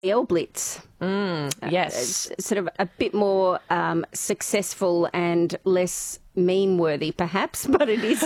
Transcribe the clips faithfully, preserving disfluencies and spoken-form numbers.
L Blitz. Mm, yes. Uh, sort of a bit more um, successful and less meme-worthy, perhaps, but it is...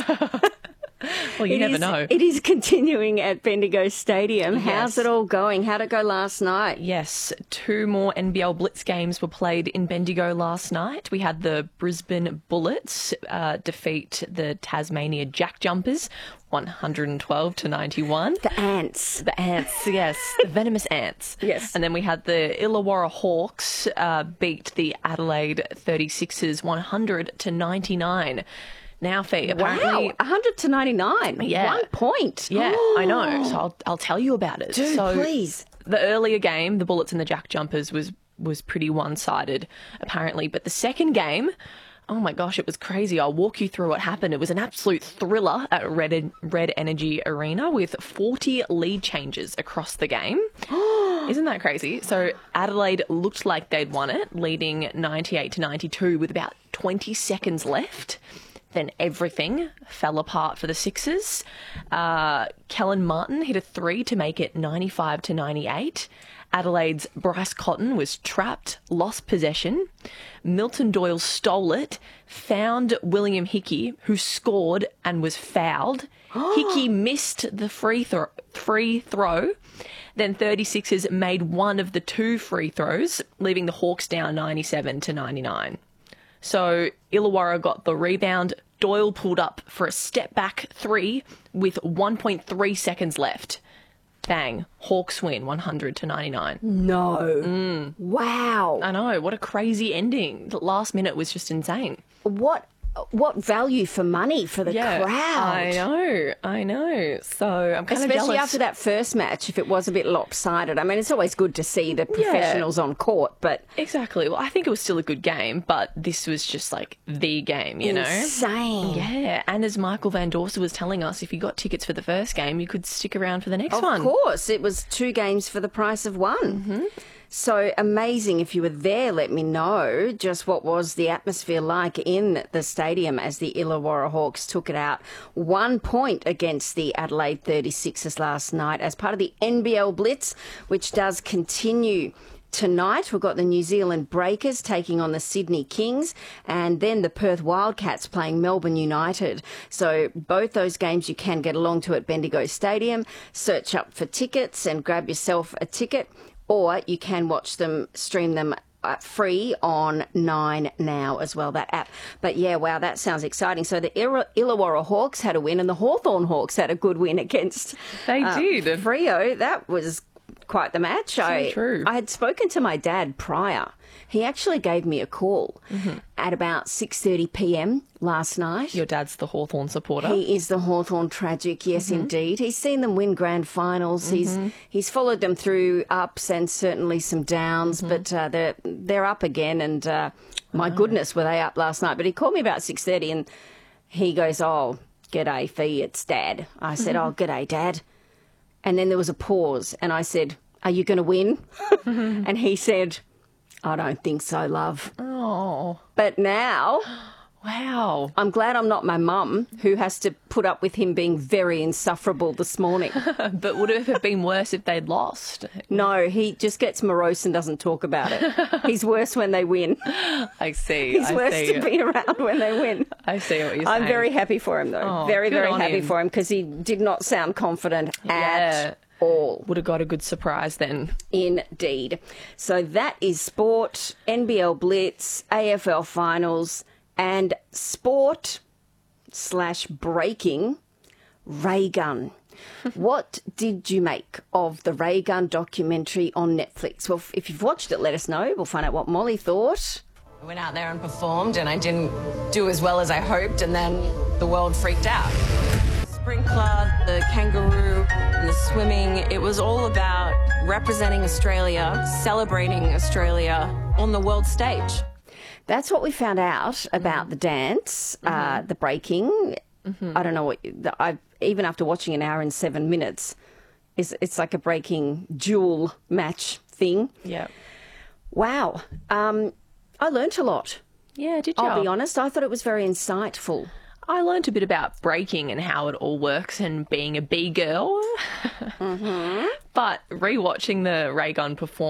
Well, you it never is, know. It is continuing at Bendigo Stadium. Yes. How's it all going? How'd it go last night? Yes, two more N B L Blitz games were played in Bendigo last night. We had the Brisbane Bullets uh, defeat the Tasmania Jack Jumpers, one hundred twelve to ninety-one. The Ants. The Ants, yes, the venomous Ants. Yes. And then we had the Illawarra Hawks uh, beat the Adelaide thirty-sixers, one hundred to ninety-nine. Now, Fee, apparently... Wow, one hundred to ninety-nine. Yeah. One point. Yeah, I know. So I'll, I'll tell you about it. Do, so please. The earlier game, the Bullets and the Jack Jumpers, was was pretty one-sided, apparently. But the second game, oh my gosh, it was crazy. I'll walk you through what happened. It was an absolute thriller at Red, Red Energy Arena with forty lead changes across the game. Isn't that crazy? So Adelaide looked like they'd won it, leading ninety-eight to ninety-two with about twenty seconds left. Then everything fell apart for the Sixers. Uh, Kellen Martin hit a three to make it ninety-five to ninety-eight. Adelaide's Bryce Cotton was trapped, lost possession. Milton Doyle stole it, found William Hickey, who scored and was fouled. Hickey missed the free, thro- free throw. Then thirty-sixers made one of the two free throws, leaving the Hawks down ninety-seven to ninety-nine. So Illawarra got the rebound. Doyle pulled up for a step-back three with one point three seconds left. Bang. Hawks win one hundred to ninety-nine. No. Mm. Wow. I know. What a crazy ending. The last minute was just insane. What what value for money for the Yeah, crowd. I know. I know. So I'm kind of jealous. Especially after that first match, if it was a bit lopsided. I mean, it's always good to see the professionals on court, but... Exactly. Well, I think it was still a good game, but this was just like the game, you know? Insane. Yeah. And as Michael Van Dorsen was telling us, if you got tickets for the first game, you could stick around for the next Of one. Of course. It was two games for the price of one. Mm-hmm. So amazing. If you were there, let me know just what was the atmosphere like in the stadium as the Illawarra Hawks took it out. One point against the Adelaide thirty-sixers last night as part of the N B L Blitz, which does continue tonight. We've got the New Zealand Breakers taking on the Sydney Kings and then the Perth Wildcats playing Melbourne United. So both those games you can get along to at Bendigo Stadium. Search up for tickets and grab yourself a ticket. Or you can watch them, stream them uh, free on Nine Now as well, that app. But yeah, wow, that sounds exciting. So the Illa- Illawarra Hawks had a win and the Hawthorn Hawks had a good win against They uh, did. Freo. That was quite the match. So I, true. I had spoken to my dad prior. He actually gave me a call mm-hmm. at about six thirty p m last night. Your dad's the Hawthorn supporter. He is the Hawthorn tragic, yes, mm-hmm. indeed. He's seen them win grand finals. Mm-hmm. He's he's followed them through ups and certainly some downs, mm-hmm. but uh, they're they're up again. And uh, my oh. goodness, were they up last night? But he called me about six thirty, and he goes, "Oh, g'day, Fee, it's Dad." I said, mm-hmm. "Oh, g'day, Dad." And then there was a pause, and I said, "Are you going to win?" mm-hmm. And he said, "I don't think so, love." Oh. But now... Wow. I'm glad I'm not my mum, who has to put up with him being very insufferable this morning. But would it have been worse if they'd lost? No, he just gets morose and doesn't talk about it. He's worse when they win. I see. He's I worse see. to be around when they win. I see what you're saying. I'm very happy for him, though. Oh, very, good very on happy him. for him because he did not sound confident Yeah. at all. Would have got a good surprise then. Indeed. So that is sport, N B L Blitz, A F L Finals, and sport slash breaking Ray Gun. What did you make of the Ray Gun documentary on Netflix? Well, if you've watched it, let us know. We'll find out what Molly thought. I went out there and performed and I didn't do as well as I hoped, and then the world freaked out. Sprinkler, the kangaroo, and the swimming, it was all about representing Australia, celebrating Australia on the world stage. That's what we found out about the dance, mm-hmm. uh, the breaking. Mm-hmm. I don't know what the, I even after watching an hour and seven minutes, is it's like a breaking duel match thing. Yeah. Wow. Um, I learnt a lot. Yeah, did you? I'll be honest. I thought it was very insightful. I learnt a bit about breaking and how it all works and being a B girl. Mm-hmm. But rewatching the Ray Gun perform.